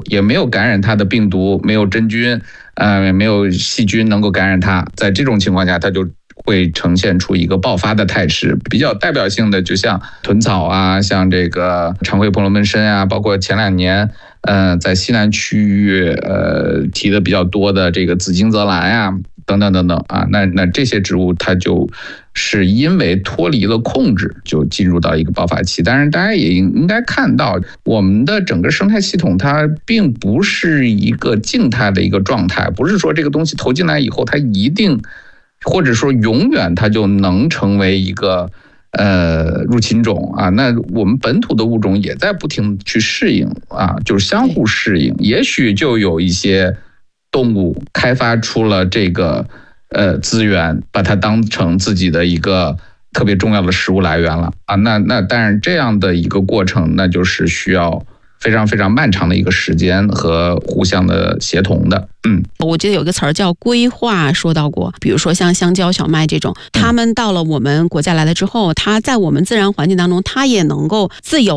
也没有感染它的病毒，没有真菌，没有细菌能够感染它。在这种情况下，它就会呈现出一个爆发的态势。比较代表性的就像豚草啊，像这个长喙婆罗门参啊，包括前2年在西南区域提的比较多的这个紫荆泽兰啊，等等等等啊，那这些植物它就是因为脱离了控制，就进入到一个爆发期。当然大家也应该看到，我们的整个生态系统它并不是一个静态的一个状态，不是说这个东西投进来以后它一定或者说永远它就能成为一个入侵种啊。那我们本土的物种也在不停去适应啊，就是相互适应。也许就有一些动物开发出了这个资源，把它当成自己的一个特别重要的食物来源了啊。那当然这样的一个过程，那就是需要非常非常漫长的一个时间和互相的协同的。 我记得有一个词儿叫规划，说到过，比如说像香蕉、小麦这种，它们到了我们国家来了之后，它在我们自然环境当中，它也能够自由